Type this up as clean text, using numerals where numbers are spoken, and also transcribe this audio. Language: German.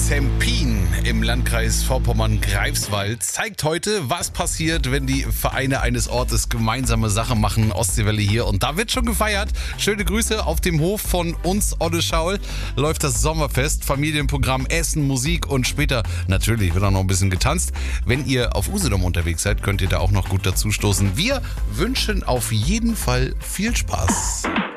Zempin im Landkreis Vorpommern-Greifswald zeigt heute, was passiert, wenn die Vereine eines Ortes gemeinsame Sachen machen. Ostseewelle hier und da wird schon gefeiert. Schöne Grüße auf dem Hof von uns, Odde Schaul, läuft das Sommerfest, Familienprogramm, Essen, Musik und später natürlich wird auch noch ein bisschen getanzt. Wenn ihr auf Usedom unterwegs seid, könnt ihr da auch noch gut dazu stoßen. Wir wünschen auf jeden Fall viel Spaß.